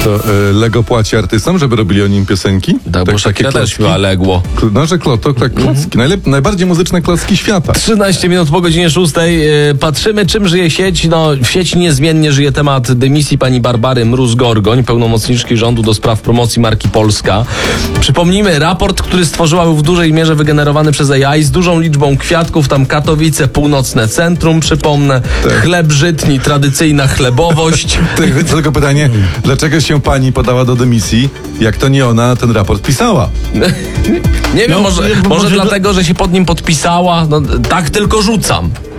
To Lego płaci artystom, żeby robili o nim piosenki? Tak, bo Shakira też klocki? miała Legło. No, że tak, klocki. Najbardziej muzyczne klocki świata. 13 minut po godzinie 6. Patrzymy, czym żyje sieć. No, w sieci niezmiennie żyje temat dymisji pani Barbary Mróz-Gorgoń, pełnomocniczki rządu do spraw promocji marki Polska. Przypomnijmy, raport, który stworzyła, był w dużej mierze wygenerowany przez AI z dużą liczbą kwiatków. Tam Katowice, północne centrum, przypomnę. Chleb żytni, tradycyjna chlebowość. Tylko pytanie, dlaczego się pani podała do dymisji, jak to nie ona ten raport pisała? Nie wiem, może dlatego, że się pod nim podpisała. No, tak tylko rzucam.